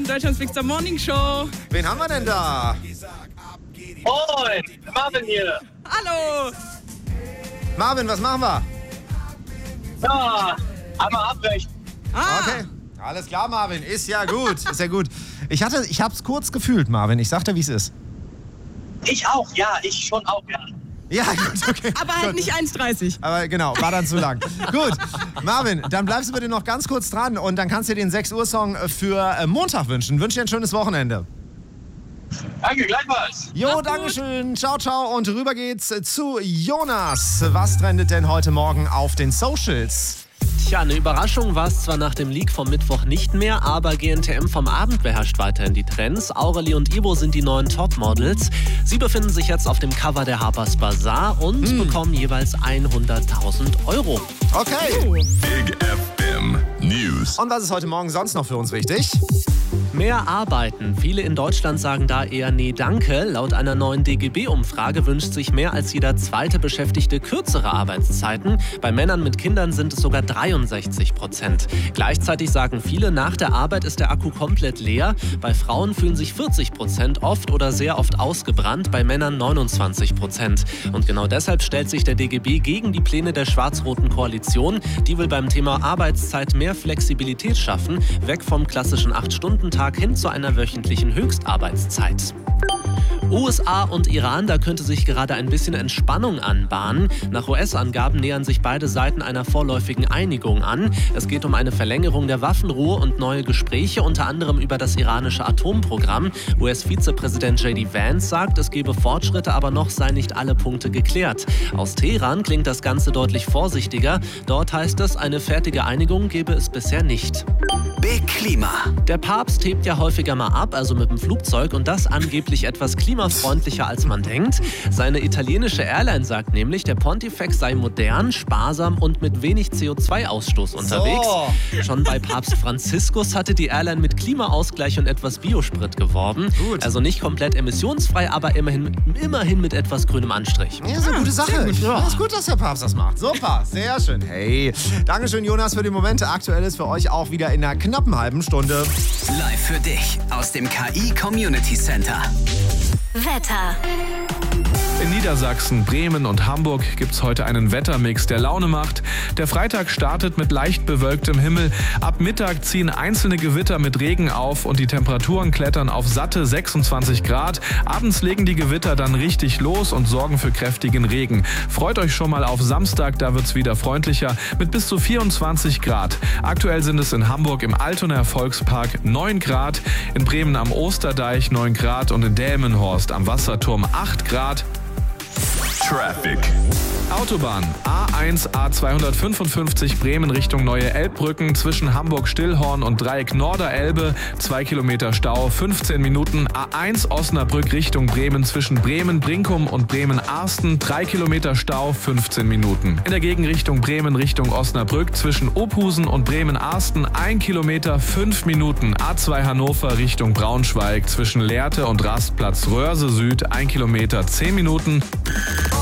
Morgen, Deutschlands Big Star Morning Show. Wen haben wir denn da? Moin, Marvin hier. Hallo. Marvin, was machen wir? Ja, einmal abbrechen. Okay, alles klar, Marvin. Ist ja gut, ist ja gut. Ich hab's kurz gefühlt, Marvin. Ich sag dir, wie es ist. Ich auch, ja, ich schon auch, ja. Ja, gut, okay. Aber halt gut. nicht 1,30. Aber genau, war dann zu lang. Gut, Marvin, dann bleibst du bitte noch ganz kurz dran und dann kannst du dir den 6 Uhr Song für Montag wünschen. Wünsche dir ein schönes Wochenende. Danke, gleichfalls. Jo, dankeschön. Ciao, ciao. Und rüber geht's zu Jonas. Was trendet denn heute Morgen auf den Socials? Tja, eine Überraschung war es zwar nach dem Leak vom Mittwoch nicht mehr, aber GNTM vom Abend beherrscht weiterhin die Trends. Aurelie und Ivo sind die neuen Topmodels. Sie befinden sich jetzt auf dem Cover der Harper's Bazaar und bekommen jeweils 100.000 Euro. Okay. Big FM News. Und was ist heute Morgen sonst noch für uns wichtig? Mehr arbeiten. Viele in Deutschland sagen da eher nee, danke. Laut einer neuen DGB-Umfrage wünscht sich mehr als jeder zweite Beschäftigte kürzere Arbeitszeiten. Bei Männern mit Kindern sind es sogar 63%. Gleichzeitig sagen viele, nach der Arbeit ist der Akku komplett leer. Bei Frauen fühlen sich 40% oft oder sehr oft ausgebrannt, bei Männern 29%. Und genau deshalb stellt sich der DGB gegen die Pläne der schwarz-roten Koalition. Die will beim Thema Arbeitszeit mehr Flexibilität schaffen, weg vom klassischen 8-Stunden-Tag hin zu einer wöchentlichen Höchstarbeitszeit. USA und Iran, da könnte sich gerade ein bisschen Entspannung anbahnen. Nach US-Angaben nähern sich beide Seiten einer vorläufigen Einigung an. Es geht um eine Verlängerung der Waffenruhe und neue Gespräche, unter anderem über das iranische Atomprogramm. US-Vizepräsident J.D. Vance sagt, es gebe Fortschritte, aber noch seien nicht alle Punkte geklärt. Aus Teheran klingt das Ganze deutlich vorsichtiger. Dort heißt es, eine fertige Einigung gebe es bisher nicht. Big Klima. Der Papst hebt ja häufiger mal ab, also mit dem Flugzeug, und das angeblich etwas klimafreundlicher als man denkt. Seine italienische Airline sagt nämlich, der Pontifex sei modern, sparsam und mit wenig CO2-Ausstoß unterwegs. Schon bei Papst Franziskus hatte die Airline mit Klimaausgleich und etwas Biosprit geworben. Gut. Also nicht komplett emissionsfrei, aber immerhin mit etwas grünem Anstrich. Ja, ist eine gute Sache. Ja. Ist gut, dass der Papst das macht. Super, sehr schön. Hey, Dankeschön, Jonas, für die Momente. Aktuell ist für euch auch wieder in einer knappen halben Stunde. Live für dich aus dem KI Community Center. Wetter. In Niedersachsen, Bremen und Hamburg gibt's heute einen Wettermix, der Laune macht. Der Freitag startet mit leicht bewölktem Himmel. Ab Mittag ziehen einzelne Gewitter mit Regen auf und die Temperaturen klettern auf satte 26 Grad. Abends legen die Gewitter dann richtig los und sorgen für kräftigen Regen. Freut euch schon mal auf Samstag, da wird's wieder freundlicher mit bis zu 24 Grad. Aktuell sind es in Hamburg im Altonaer Volkspark 9 Grad, in Bremen am Osterdeich 9 Grad und in Delmenhorst am Wasserturm 8 Grad. Traffic. Autobahn A1 A255 Bremen Richtung Neue Elbbrücken zwischen Hamburg-Stillhorn und Dreieck Norderelbe 2 Kilometer Stau, 15 Minuten. A1 Osnabrück Richtung Bremen zwischen Bremen-Brinkum und Bremen-Arsten 3 Kilometer Stau, 15 Minuten. In der Gegenrichtung Bremen Richtung Osnabrück zwischen Ophusen und Bremen-Arsten 1 Kilometer, 5 Minuten. A2 Hannover Richtung Braunschweig zwischen Lehrte und Rastplatz Röhrse Süd 1 Kilometer, 10 Minuten.